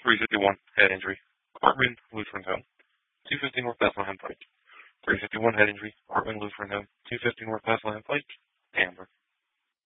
351, head injury, Hartman Lutheran Home, 250 North Bethlehem Pike. 351, head injury, Hartman Lutheran Home, 250 North Bethlehem Pike, Ambler.